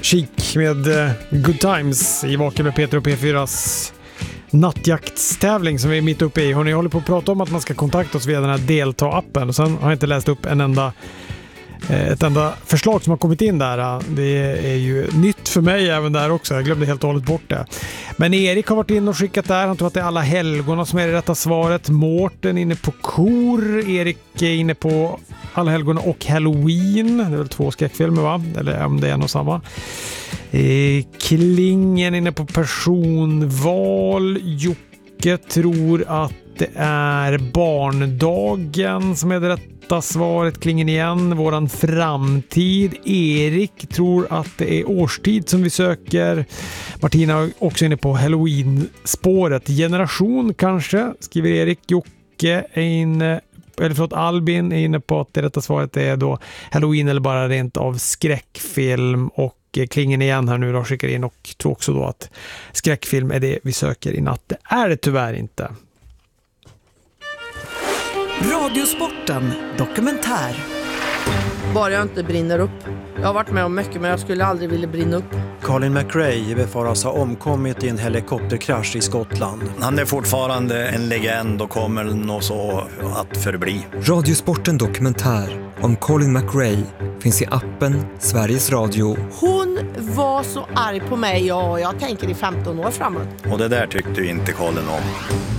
Chic med Good Times i Vaken med Peter och P4s nattjaktstävling som vi är mitt uppe i. Hörrni, jag håller på att prata om att man ska kontakta oss via den här delta-appen och sen har jag inte läst upp ett enda förslag som har kommit in där. Det är ju nytt för mig även där också. Jag glömde helt och hållet bort det. Men Erik har varit inne och skickat där. Han tror att det är alla helgona som är det rätta svaret. Mårten inne på kor. Erik är inne på alla helgona och Halloween. Det är väl 2 skräckfilmer, va? Eller om det är något samma. Klingen inne på personval. Jocke tror att det är barndagen som är det rätta svaret. Klingen igen. Våran framtid. Erik tror att det är årstid som vi söker. Martina är också inne på Halloween-spåret. Generation kanske, skriver Erik. Jocke är inne, Albin är inne på att det rätta svaret är då Halloween eller bara rent av skräckfilm. Och Klingen igen här nu då skickar in och tror också då att skräckfilm är det vi söker i natt. Det är det tyvärr inte. Radiosporten dokumentär. Bara jag inte brinner upp. Jag har varit med om mycket men jag skulle aldrig vilja brinna upp. Colin McRae befaras ha omkommit i en helikopterkrasch i Skottland. Han är fortfarande en legend och kommer nog så att förbli. Radiosporten dokumentär om Colin McRae finns i appen Sveriges Radio. Hon var så arg på mig och jag tänker i 15 år framåt. Och det där tyckte ju inte Colin om.